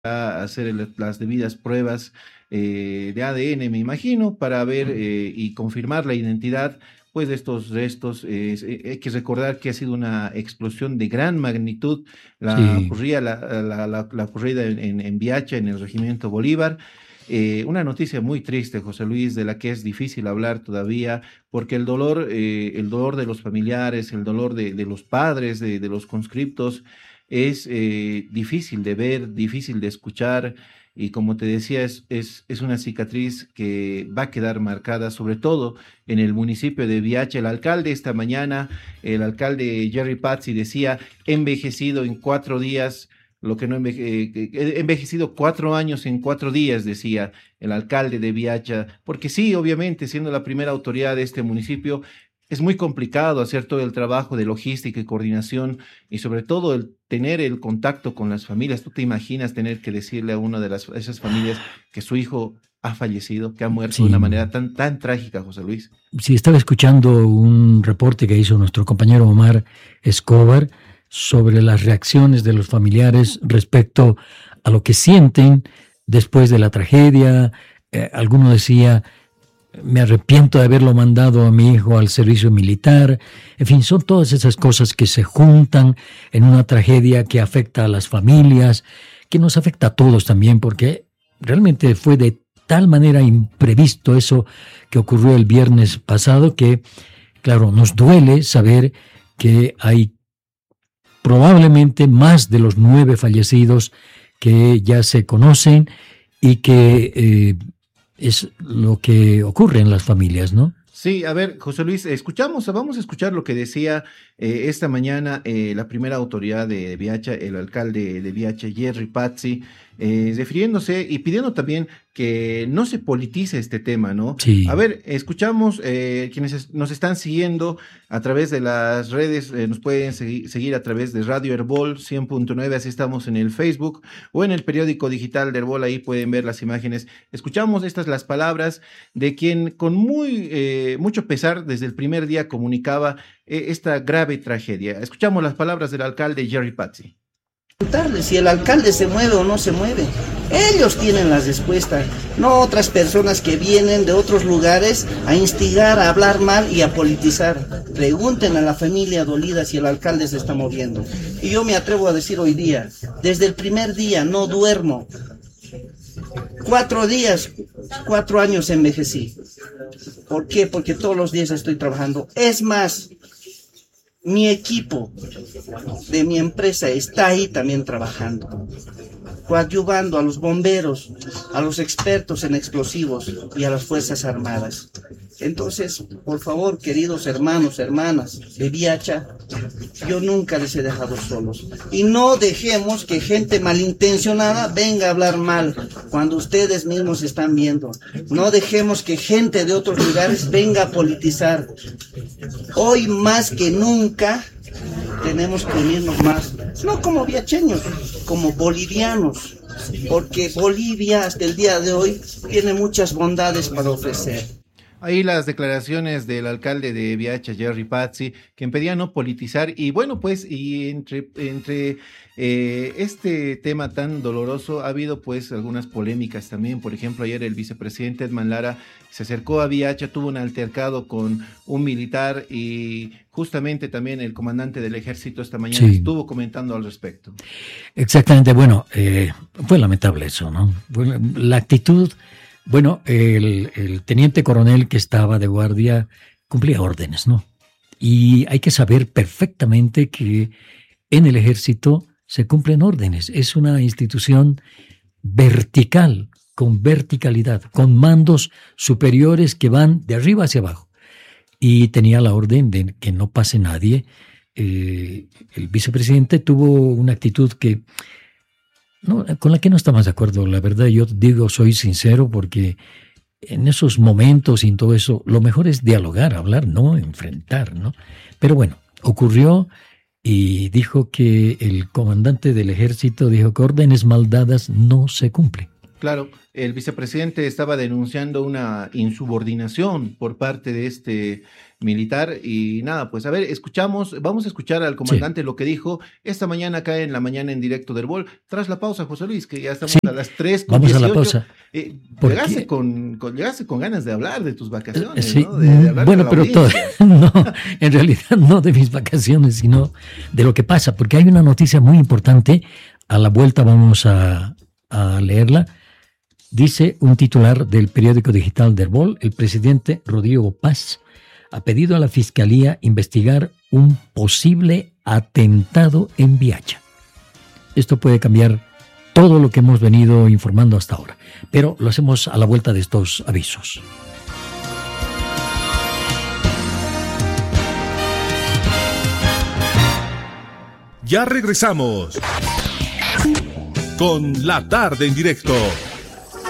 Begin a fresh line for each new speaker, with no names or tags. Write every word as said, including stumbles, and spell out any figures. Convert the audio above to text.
a hacer el- las debidas pruebas eh, de A D N, me imagino, para ver eh, y confirmar la identidad pues, de estos restos. Eh, es- eh, hay que recordar que ha sido una explosión de gran magnitud la
Sí,
ocurrida, la, la- la- la ocurrida en, en, en Viacha, en el Regimiento Bolívar. Eh, una noticia muy triste, José Luis, de la que es difícil hablar todavía, porque el dolor, eh, el dolor de los familiares, el dolor de, de los padres, de, de los conscriptos, es eh, difícil de ver, difícil de escuchar, y como te decía, es, es, es una cicatriz que va a quedar marcada, sobre todo en el municipio de Viacha. El alcalde esta mañana, el alcalde Jerry Pazzi decía, envejecido en cuatro días, lo que no enveje, eh, eh, envejecido cuatro años en cuatro días, decía el alcalde de Viacha, porque sí, obviamente, siendo la primera autoridad de este municipio, es muy complicado hacer todo el trabajo de logística y coordinación y sobre todo el tener el contacto con las familias. ¿Tú te imaginas tener que decirle a una de las, esas familias que su hijo ha fallecido, que ha muerto de una
sí,
manera tan, tan trágica, José Luis?
sí, estaba escuchando un reporte que hizo nuestro compañero Omar Escobar sobre las reacciones de los familiares respecto a lo que sienten después de la tragedia. Eh, alguno decía, me arrepiento de haberlo mandado a mi hijo al servicio militar. En fin, son todas esas cosas que se juntan en una tragedia que afecta a las familias, que nos afecta a todos también, porque realmente fue de tal manera imprevisto eso que ocurrió el viernes pasado que, claro, nos duele saber que hay probablemente más de los nueve fallecidos que ya se conocen y que eh, es lo que ocurre en las familias, ¿no?
Sí, a ver, José Luis, escuchamos, vamos a escuchar lo que decía eh, esta mañana eh, la primera autoridad de Viacha, el alcalde de Viacha, Jerry Pazzi, eh, refiriéndose y pidiendo también que no se politice este tema, ¿no? A
Sí,
ver, escuchamos, eh, quienes es- nos están siguiendo a través de las redes, eh, nos pueden segui- seguir a través de Radio Herbol cien punto nueve, así estamos en el Facebook o en el periódico digital de Herbol, ahí pueden ver las imágenes. Escuchamos estas las palabras de quien con muy eh, mucho pesar desde el primer día comunicaba eh, esta grave tragedia. Escuchamos las palabras del alcalde Jerry Pazzi.
Si el alcalde se mueve o no se mueve, ellos tienen las respuestas, no otras personas que vienen de otros lugares a instigar, a hablar mal y a politizar. Pregunten a la familia dolida si el alcalde se está moviendo. Y yo me atrevo a decir hoy día, desde el primer día no duermo. Cuatro días, cuatro años envejecí. ¿Por qué? Porque todos los días estoy trabajando. Es más, mi equipo de mi empresa está ahí también trabajando, coadyuvando a los bomberos, a los expertos en explosivos y a las Fuerzas Armadas. Entonces, por favor, queridos hermanos, hermanas de Viacha, yo nunca les he dejado solos. Y no dejemos que gente malintencionada venga a hablar mal cuando ustedes mismos están viendo. No dejemos que gente de otros lugares venga a politizar. Hoy más que nunca tenemos que unirnos más, no como viacheños, como bolivianos, porque Bolivia hasta el día de hoy tiene muchas bondades para ofrecer.
Ahí las declaraciones del alcalde de Viacha, Jerry Pazzi, quien pedía no politizar. Y bueno, pues, y entre, entre eh, este tema tan doloroso ha habido pues algunas polémicas también. Por ejemplo, ayer el vicepresidente Edman Lara se acercó a Viacha, tuvo un altercado con un militar y justamente también el comandante del ejército esta mañana
sí,
estuvo comentando al respecto.
exactamente. Bueno, eh, fue lamentable eso, ¿no? Fue la actitud. Bueno, el, el teniente coronel que estaba de guardia cumplía órdenes, ¿no? Y hay que saber perfectamente que en el ejército se cumplen órdenes. Es una institución vertical, con verticalidad, con mandos superiores que van de arriba hacia abajo. Y tenía la orden de que no pase nadie. Eh, el vicepresidente tuvo una actitud que no, con la que no estamos de acuerdo. La verdad, yo digo, soy sincero, porque en esos momentos y en todo eso, lo mejor es dialogar, hablar, no enfrentar, ¿no? Pero bueno, ocurrió y dijo que el comandante del ejército dijo que órdenes mal dadas no se cumplen.
Claro, el vicepresidente estaba denunciando una insubordinación por parte de este militar y nada, pues a ver, escuchamos, vamos a escuchar al comandante sí. Lo que dijo esta mañana acá en la mañana en directo del Bol, tras la pausa, José Luis, que ya estamos sí. a las tres con
vamos
dieciocho.
A la pausa.
Eh, llegaste, con, con, llegaste con ganas de hablar de tus vacaciones,
sí.
¿no? De, de hablar
bueno,
de
pero todo, no, en realidad no de mis vacaciones, sino de lo que pasa, porque hay una noticia muy importante, a la vuelta vamos a, a leerla. Dice un titular del periódico digital del Bol, el presidente Rodrigo Paz ha pedido a la Fiscalía investigar un posible atentado en Biacha. Esto puede cambiar todo lo que hemos venido informando hasta ahora, pero lo hacemos a la vuelta de estos avisos.
Ya regresamos con La Tarde en Directo.